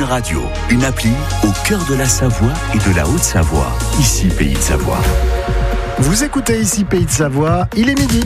Radio, une appli au cœur de la Savoie et de la Haute-Savoie. Ici, Pays de Savoie. Vous écoutez ici Pays de Savoie, il est midi.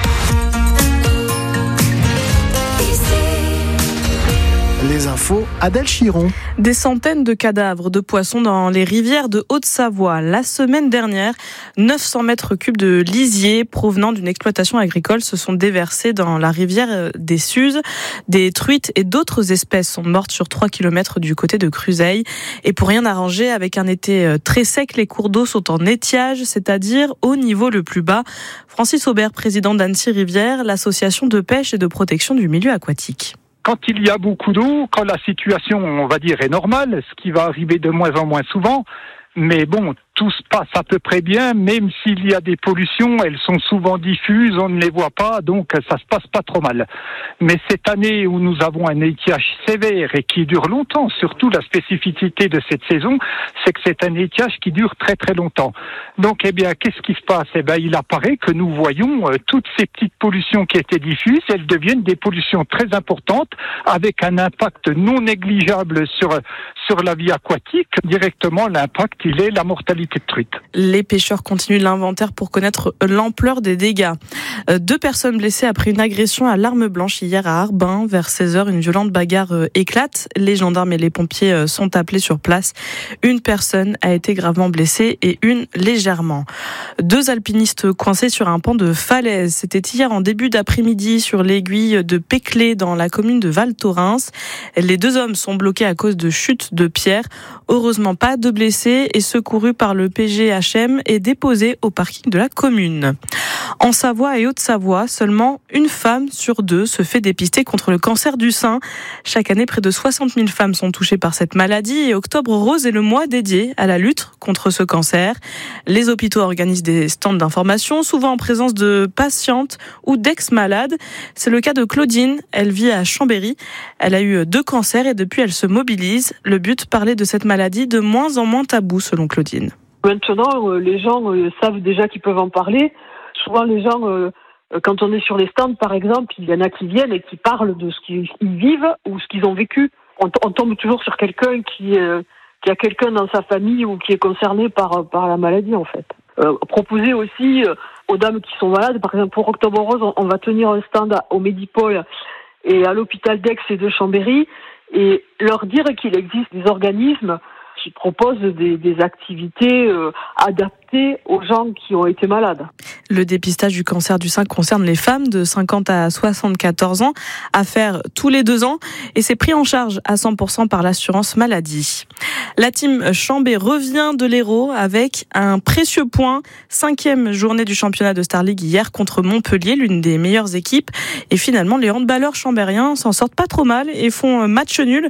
Les infos, Adèle Chiron. Des centaines de cadavres de poissons dans les rivières de Haute-Savoie. La semaine dernière, 900 mètres cubes de lisier provenant d'une exploitation agricole se sont déversés dans la rivière des Suzes. Des truites et d'autres espèces sont mortes sur 3 km du côté de Cruseilles. Et pour rien arranger, avec un été très sec, les cours d'eau sont en étiage, c'est-à-dire au niveau le plus bas. Francis Aubert, président d'Annecy Rivière, l'association de pêche et de protection du milieu aquatique. Quand il y a beaucoup d'eau, quand la situation, on va dire, est normale, ce qui va arriver de moins en moins souvent, mais bon, tout se passe à peu près bien, même s'il y a des pollutions, elles sont souvent diffuses, on ne les voit pas, donc ça se passe pas trop mal. Mais cette année où nous avons un étiage sévère et qui dure longtemps, surtout la spécificité de cette saison, c'est que c'est un étiage qui dure très très longtemps. Donc, eh bien, qu'est-ce qui se passe? Eh bien, il apparaît que nous voyons toutes ces petites pollutions qui étaient diffuses, elles deviennent des pollutions très importantes, avec un impact non négligeable sur la vie aquatique. Directement, l'impact, il est la mortalité de truite. Les pêcheurs continuent l'inventaire pour connaître l'ampleur des dégâts. 2 personnes blessées après une agression à l'arme blanche hier à Arbin. Vers 16h, une violente bagarre éclate. Les gendarmes et les pompiers sont appelés sur place. Une personne a été gravement blessée et une légèrement. 2 alpinistes coincés sur un pan de falaise. C'était hier en début d'après-midi sur l'aiguille de Péclé dans la commune de Val Thorens. Les 2 hommes sont bloqués à cause de chutes de pierres. Heureusement, pas de blessés et secourus par le PGHM et déposés au parking de la commune. En Savoie et Haute-Savoie, seulement une femme sur 2 se fait dépister contre le cancer du sein. Chaque année, près de 60 000 femmes sont touchées par cette maladie et Octobre Rose est le mois dédié à la lutte contre ce cancer. Les hôpitaux organisent des stands d'information, souvent en présence de patientes ou d'ex-malades. C'est le cas de Claudine, elle vit à Chambéry. Elle a eu 2 cancers et depuis elle se mobilise. Le but, parler de cette maladie de moins en moins tabou selon Claudine. Maintenant, les gens savent déjà qu'ils peuvent en parler. Souvent, les gens, quand on est sur les stands, par exemple, il y en a qui viennent et qui parlent de ce qu'ils vivent ou ce qu'ils ont vécu. On tombe toujours sur quelqu'un qui a quelqu'un dans sa famille ou qui est concerné par la maladie, en fait. Proposer aussi aux dames qui sont malades, par exemple, pour Octobre Rose, on va tenir un stand au Médipôle et à l'hôpital d'Aix et de Chambéry et leur dire qu'il existe des organismes qui proposent des activités adaptées aux gens qui ont été malades. Le dépistage du cancer du sein concerne les femmes de 50 à 74 ans, à faire tous les 2 ans, et c'est pris en charge à 100% par l'assurance maladie. La team Chambé revient de l'Hérault avec un précieux point. 5e journée du championnat de Star League hier contre Montpellier, l'une des meilleures équipes. Et finalement, les handballeurs chambériens s'en sortent pas trop mal et font match nul,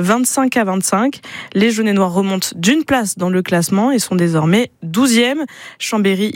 25-25. Les Jaunets Noirs remontent d'une place dans le classement et sont désormais 12e. Chambéry